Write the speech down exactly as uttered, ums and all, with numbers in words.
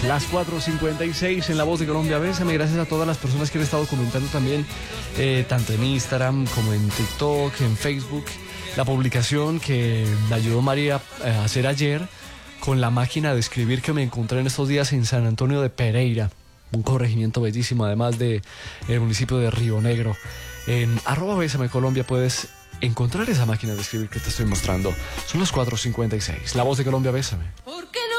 Las cuatro cincuenta y seis en La Voz de Colombia. Bésame. Gracias a todas las personas que han estado comentando también, eh, tanto en Instagram como en TikTok, en Facebook, la publicación que me ayudó María a hacer ayer con la máquina de escribir que me encontré en estos días en San Antonio de Pereira, un corregimiento bellísimo, además de el municipio de Río Negro. En arroba Bésame Colombia puedes encontrar esa máquina de escribir que te estoy mostrando. Son las cuatro cincuenta y seis. La Voz de Colombia, bésame. ¿Por qué